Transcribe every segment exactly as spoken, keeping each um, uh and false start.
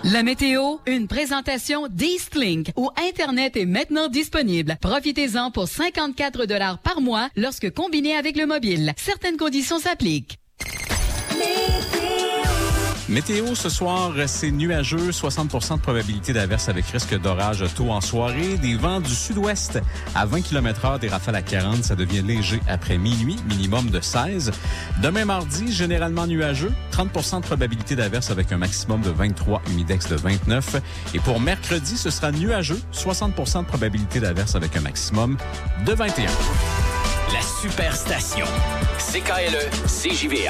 La météo, une présentation d'Eastlink, où Internet est maintenant disponible. Profitez-en pour cinquante-quatre dollars par mois lorsque combiné avec le mobile. Certaines conditions s'appliquent. Météo ce soir, c'est nuageux, soixante pour cent de probabilité d'averse avec risque d'orage tôt en soirée. Des vents du sud-ouest à vingt kilomètres heure, des rafales à quarante. Ça devient léger après minuit, minimum de seize. Demain mardi, généralement nuageux, trente pour cent de probabilité d'averse avec un maximum de vingt-trois, humidex de vingt-neuf. Et pour mercredi, ce sera nuageux, soixante pour cent de probabilité d'averse avec un maximum de vingt et un. La Superstation. C K L E, C J V A.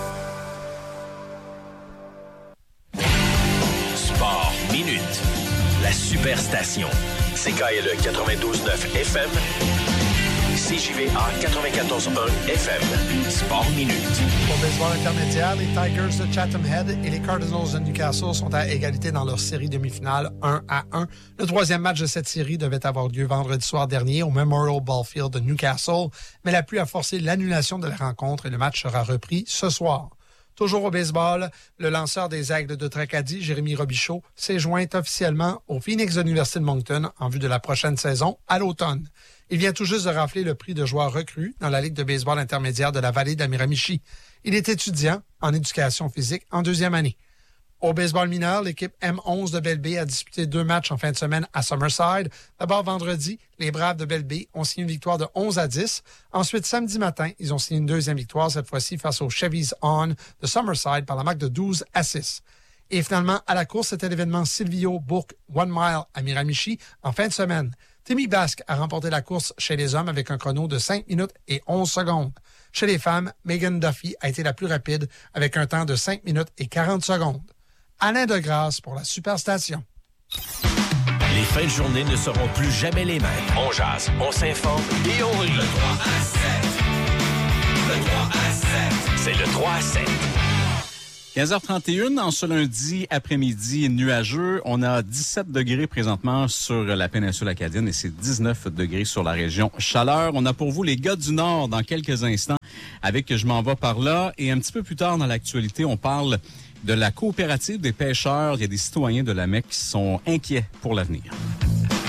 Sport Minute. La Superstation. C K L E quatre-vingt-douze neuf F M. C J V A quatre-vingt-quatorze un F M. Sport Minute. Au baseball intermédiaire, les Tigers de Chatham Head et les Cardinals de Newcastle sont à égalité dans leur série demi-finale un à un. Le troisième match de cette série devait avoir lieu vendredi soir dernier au Memorial Ballfield de Newcastle, mais la pluie a forcé l'annulation de la rencontre et le match sera repris ce soir. Toujours au baseball, le lanceur des Aigles de Tracadie, Jérémy Robichaud, s'est joint officiellement au Phoenix de l'Université de Moncton en vue de la prochaine saison à l'automne. Il vient tout juste de rafler le prix de joueur recru dans la Ligue de baseball intermédiaire de la vallée d'Amiramichi. Il est étudiant en éducation physique en deuxième année. Au baseball mineur, l'équipe M onze de Belle-Baie a disputé deux matchs en fin de semaine à Summerside. D'abord, vendredi, les Braves de Belle-Baie ont signé une victoire de onze à dix. Ensuite, samedi matin, ils ont signé une deuxième victoire, cette fois-ci face aux Chevys On de Summerside par la marque de douze à six. Et finalement, à la course, c'était l'événement Silvio Bourque One Mile à Miramichi en fin de semaine. Timmy Basque a remporté la course chez les hommes avec un chrono de cinq minutes et onze secondes. Chez les femmes, Megan Duffy a été la plus rapide avec un temps de cinq minutes et quarante secondes. Alain Degrasse pour la Superstation. Les fins de journée ne seront plus jamais les mêmes. On jase, on s'informe et on rit. Le trois à sept. Le trois à sept. C'est le trois à sept. quinze heures trente et un en ce lundi après-midi nuageux. On a dix-sept degrés présentement sur la péninsule acadienne et c'est dix-neuf degrés sur la région Chaleur. On a pour vous les gars du Nord dans quelques instants avec Je m'en vais par là. Et un petit peu plus tard dans l'actualité, on parle de la coopérative des pêcheurs. Il y a des citoyens de la M E C qui sont inquiets pour l'avenir.